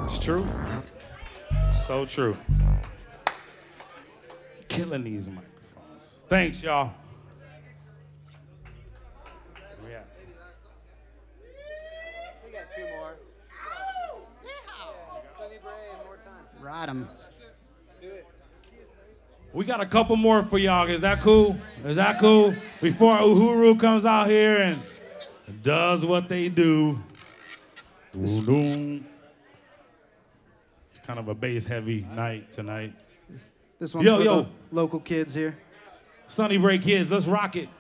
It's true. So true. Killing these microphones. Thanks, y'all. We got two more. Sonny Bray and more time. Ride 'em. Let's do it. We got a couple more for y'all. Is that cool? Is that cool? Before Uhuru comes out here and does what they do. It's kind of a bass-heavy night tonight. This one's for the local kids here. Sonny Bray kids, let's rock it.